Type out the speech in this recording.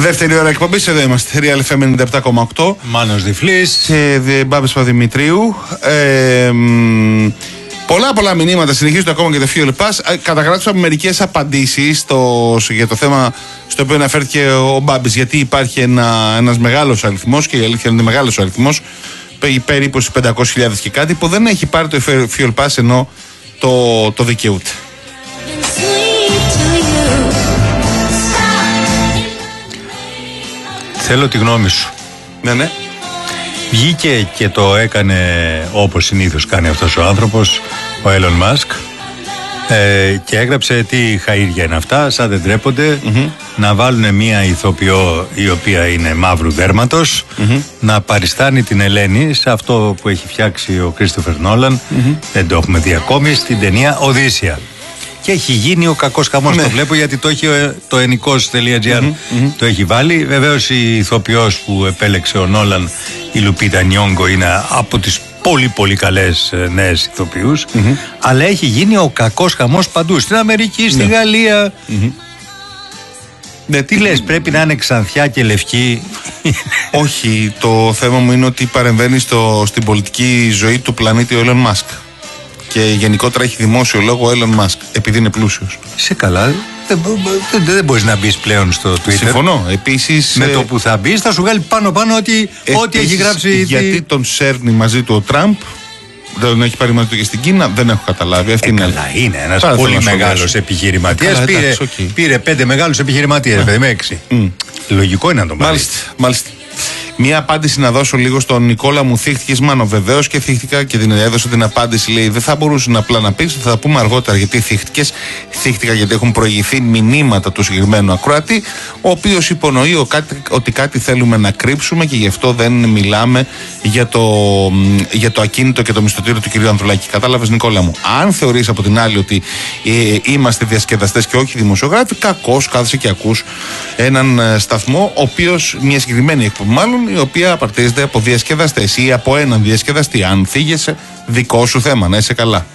Δεύτερη ώρα εκπομπής, εδώ είμαστε. Real FM 97,8. Μάνος Διφλής και Μπάμπης Παπαδημητρίου. Πολλά μηνύματα συνεχίζονται ακόμα και το Fuel Pass. Καταγράψαμε μερικές απαντήσεις για το θέμα στο οποίο αναφέρθηκε ο Μπάμπης. Γιατί υπάρχει ένας μεγάλος αριθμός, και η αλήθεια είναι μεγάλος αριθμός, περίπου στις 500.000 και κάτι, που δεν έχει πάρει το Fuel Pass ενώ το δικαιούται. Θέλω τη γνώμη σου. Ναι. Βγήκε και το έκανε όπως συνήθως κάνει αυτός ο άνθρωπος, ο Elon Musk, και έγραψε τι χαΐρια είναι αυτά, σαν δεν τρέπονται, να βάλουν μια ηθοποιό η οποία είναι μαύρου δέρματος, να παριστάνει την Ελένη σε αυτό που έχει φτιάξει ο Κρίστοφερ Νόλαν, δεν το έχουμε δει ακόμη, στην ταινία Οδύσσεια. Και έχει γίνει ο κακός χαμός, το βλέπω, γιατί το έχει το ενικός.gr το έχει βάλει. Βεβαίως η ηθοποιός που επέλεξε ο Νόλαν, η Λουπίτα Νιόγκο, είναι από τις πολύ καλές νέες ηθοποιούς, αλλά έχει γίνει ο κακός χαμός παντού, στην Αμερική, στη Γαλλία. Τι λες, πρέπει να είναι ξανθιά και λευκή? Όχι, το θέμα μου είναι ότι παρεμβαίνει στην πολιτική ζωή του πλανήτη ο Elon Musk. Και γενικότερα έχει δημόσιο λόγο ο Elon Musk, επειδή είναι πλούσιος. Είσαι καλά. Δεν μπορείς να μπεις πλέον στο Twitter. Συμφωνώ. Επίσης, με το που θα μπεις θα σου βγάλει πάνω ό,τι έχει γράψει. Γιατί τον σέρνει μαζί του ο Τραμπ, δεν έχει πάρει μαζί του και στην Κίνα, δεν έχω καταλάβει. Καλά, είναι ένας πολύ μεγάλος επιχειρηματίας. Πήρε 5 μεγάλους επιχειρηματίες, με 6. Λογικό είναι να τον πάρει. Μάλιστα. Μία απάντηση να δώσω λίγο στον Νικόλα μου. Θύχτηκες, Μάνο? Βεβαίως και θύχτηκα και την έδωσα την απάντηση. Λέει: δεν θα μπορούσε απλά να πει, θα τα πούμε αργότερα γιατί θύχτηκες. Θύχτηκα γιατί έχουν προηγηθεί μηνύματα του συγκεκριμένου ακροατή, ο οποίος υπονοεί ότι κάτι θέλουμε να κρύψουμε και γι' αυτό δεν μιλάμε για το ακίνητο και το μισθωτήριο του κ. Ανδρουλάκη. Κατάλαβες, Νικόλα μου? Αν θεωρείς από την άλλη ότι είμαστε διασκεδαστές και όχι δημοσιογράφοι, κακώς κάθεσαι και ακούς έναν σταθμό, ο οποίος, μια συγκεκριμένη εκπομπή μάλλον, η οποία απαρτίζεται από διασκεδαστές ή από έναν διασκεδαστή. Αν θίγεσαι, δικό σου θέμα, να είσαι καλά.